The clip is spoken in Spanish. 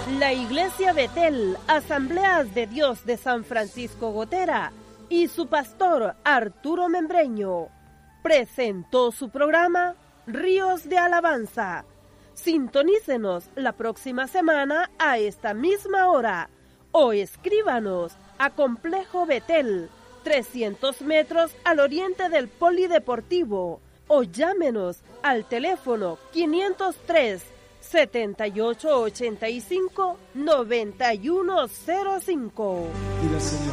La Iglesia Betel, Asambleas de Dios de San Francisco Gotera y su pastor Arturo Membreño presentó su programa Ríos de Alabanza. Sintonícenos la próxima semana a esta misma hora o escríbanos a Complejo Betel, 300 metros al oriente del Polideportivo, o llámenos al teléfono 503 7885 9105.